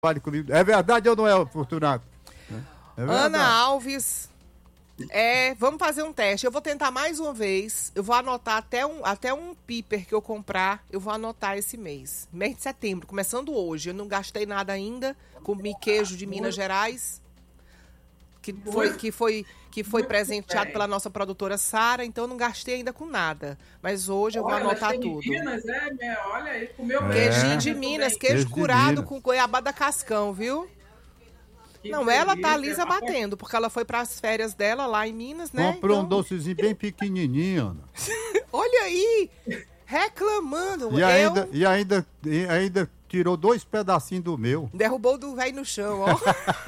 Fale comigo. É verdade ou não é, Fortunato? É Ana Alves, vamos fazer um teste. Eu vou tentar mais uma vez. Eu vou anotar até um piper que eu comprar. Eu vou anotar esse mês. Mês de setembro, começando hoje. Eu não gastei nada ainda. Comi queijo de Minas Gerais. Que foi presenteado pela nossa produtora Sara, então eu não gastei ainda com nada. Mas hoje eu vou anotar tudo. Minas, olha aí, comeu queijinho de Minas, queijo curado com goiabada cascão, viu? Não, ela tá lisa batendo, porque ela foi pras férias dela lá em Minas, né? Comprou um docezinho bem pequenininho, Ana. Olha aí, reclamando. E ainda tirou 2 pedacinhos do meu. Derrubou do velho no chão, ó.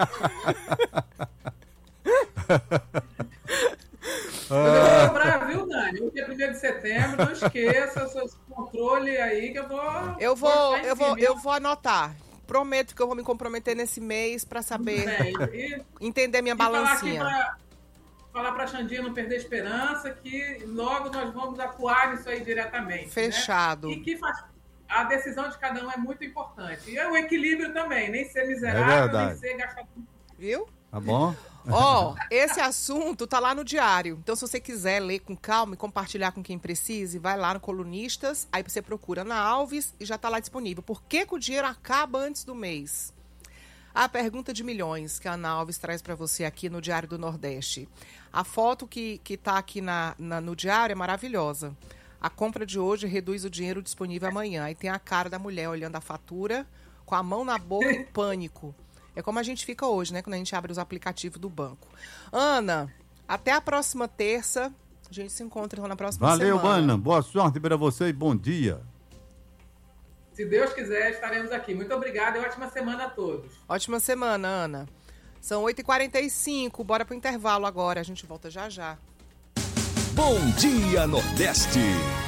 Eu vou lembrar, viu, Dani? O dia 1º de setembro, não esqueça seus controles aí que eu vou anotar. Prometo que eu vou me comprometer nesse mês pra saber entender minha balancinha. Falar pra Xandinha não perder esperança, que logo nós vamos atuar nisso aí diretamente. Fechado. Né? E que a decisão de cada um é muito importante. E o equilíbrio também, nem ser miserável, nem ser gastador. Viu? Tá bom? Esse assunto tá lá no diário. Então, se você quiser ler com calma e compartilhar com quem precise, vai lá no Colunistas, aí você procura Ana Alves e já tá lá disponível. Por que o dinheiro acaba antes do mês? A pergunta de milhões que a Ana Alves traz para você aqui no Diário do Nordeste. A foto que tá aqui no diário é maravilhosa. A compra de hoje reduz o dinheiro disponível amanhã. Aí tem a cara da mulher olhando a fatura, com a mão na boca em pânico. É como a gente fica hoje, né? Quando a gente abre os aplicativos do banco. Ana, até a próxima terça. A gente se encontra então na próxima semana. Valeu, Ana. Boa sorte para você e bom dia. Se Deus quiser, estaremos aqui. Muito obrigada e ótima semana a todos. Ótima semana, Ana. São 8h45. Bora pro intervalo agora. A gente volta já já. Bom Dia Nordeste.